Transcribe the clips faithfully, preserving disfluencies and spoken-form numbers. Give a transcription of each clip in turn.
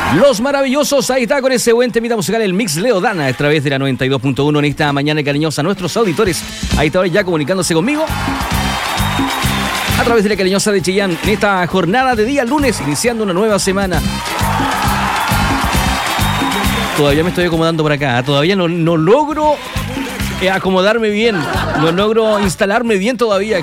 Los Maravillosos, ahí está con ese buen temita musical, el Mix Leodana, a través de la noventa y dos punto uno en esta mañana cariñosa. Nuestros auditores, ahí está ya comunicándose conmigo a través de la cariñosa de Chillán en esta jornada de día lunes, iniciando una nueva semana. Todavía me estoy acomodando por acá, todavía no, no logro eh, acomodarme bien, no logro instalarme bien todavía.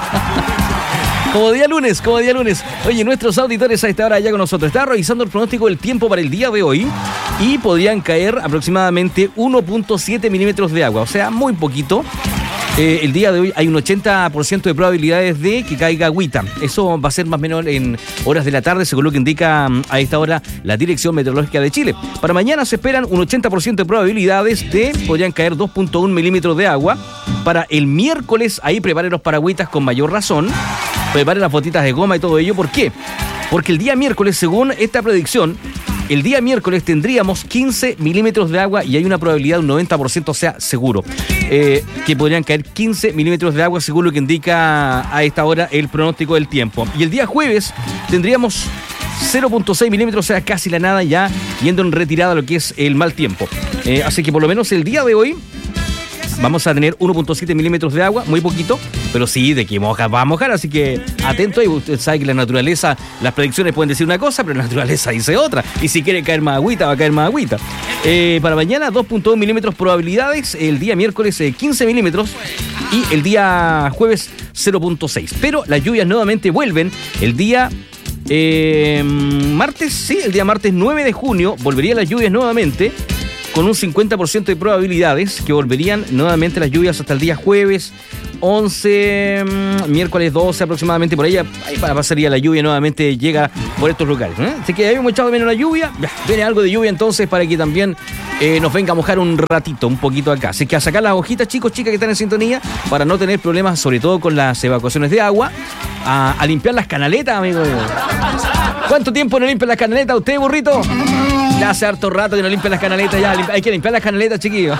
Como día lunes, como día lunes. Oye, nuestros auditores a esta hora ya con nosotros. Estaba revisando el pronóstico del tiempo para el día de hoy y podrían caer aproximadamente uno punto siete milímetros de agua, o sea, muy poquito. Eh, el día de hoy hay un ochenta por ciento de probabilidades de que caiga agüita. Eso va a ser más o menos en horas de la tarde, según lo que indica a esta hora la Dirección Meteorológica de Chile. Para mañana se esperan un ochenta por ciento de probabilidades de podrían caer dos punto uno milímetros de agua. Para el miércoles, ahí preparen los paragüitas con mayor razón. Preparen las botitas de goma y todo ello. ¿Por qué? Porque el día miércoles, según esta predicción, el día miércoles tendríamos quince milímetros de agua y hay una probabilidad de un noventa por ciento, o sea, seguro, eh, que podrían caer quince milímetros de agua, según lo que indica a esta hora el pronóstico del tiempo. Y el día jueves tendríamos cero punto seis milímetros, o sea, casi la nada, ya yendo en retirada lo que es el mal tiempo. Eh, así que por lo menos el día de hoy vamos a tener uno punto siete milímetros de agua, muy poquito, pero sí, de que moja va a mojar, así que atento ahí. Usted sabe que la naturaleza, las predicciones pueden decir una cosa, pero la naturaleza dice otra. Y si quiere caer más agüita, va a caer más agüita. Eh, para mañana, dos punto dos milímetros probabilidades, el día miércoles eh, quince milímetros y el día jueves cero punto seis. Pero las lluvias nuevamente vuelven el día eh, martes, sí, el día martes nueve de junio, volverían las lluvias nuevamente, con un cincuenta por ciento de probabilidades que volverían nuevamente las lluvias hasta el día jueves once, miércoles doce aproximadamente, por ahí, ahí pasaría la lluvia nuevamente, llega por estos lugares, ¿eh? Así que habíamos echado de menos la lluvia, ya, viene algo de lluvia entonces para que también eh, nos venga a mojar un ratito, un poquito acá. Así que a sacar las hojitas, chicos, chicas que están en sintonía, para no tener problemas, sobre todo con las evacuaciones de agua, a, a limpiar las canaletas, amigo. ¿Cuánto tiempo no limpian las canaletas usted, burrito? Ya hace harto rato que no limpian las canaletas, ya hay que limpiar las canaletas, chiquillos.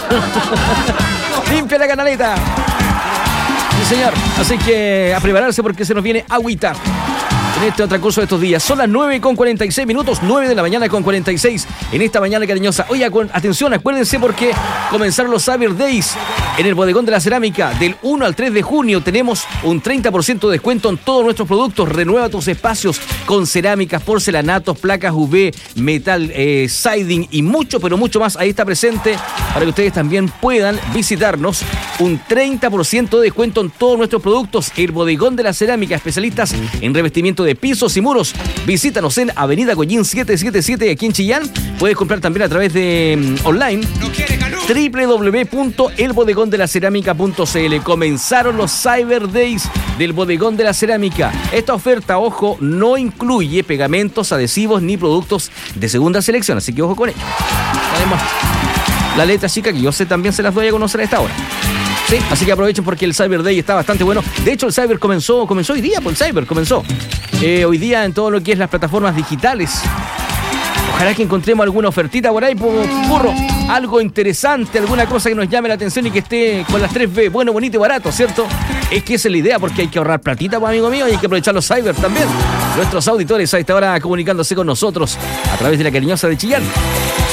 Limpia la canaleta. Sí, señor. Así que a prepararse porque se nos viene agüita en este otro curso de estos días. Son las nueve con cuarenta y seis minutos, nueve de la mañana con cuarenta y seis en esta mañana cariñosa. Oye, atención, acuérdense porque comenzaron los Cyber Days en el Bodegón de la Cerámica. Del uno al tres de junio tenemos un treinta por ciento de descuento en todos nuestros productos. Renueva tus espacios con cerámicas, porcelanatos, placas U V, metal, eh, siding y mucho, pero mucho más. Ahí está presente para que ustedes también puedan visitarnos. Un treinta por ciento de descuento en todos nuestros productos. El Bodegón de la Cerámica, especialistas en revestimiento de pisos y muros. Visítanos en Avenida Goyín setecientos setenta y siete aquí en Chillán. Puedes comprar también a través de um, online doble u doble u doble u punto el bodegón de la cerámica punto c l. Comenzaron los Cyber Days del Bodegón de la Cerámica. Esta oferta, ojo, no incluye pegamentos, adhesivos ni productos de segunda selección, así que ojo con ello. Tenemos la letra chica que yo sé también se las doy a conocer a esta hora. Sí, así que aprovechen porque el Cyber Day está bastante bueno. De hecho, el Cyber comenzó, comenzó hoy día, pues el Cyber comenzó. Eh, hoy día en todo lo que es las plataformas digitales. Ojalá que encontremos alguna ofertita por ahí, burro. Algo interesante, alguna cosa que nos llame la atención y que esté con las tres B, bueno, bonito y barato, ¿cierto? Es que esa es la idea, porque hay que ahorrar platita, pues, amigo mío, y hay que aprovechar los Cyber también. Nuestros auditores a esta hora comunicándose con nosotros a través de la cariñosa de Chillán.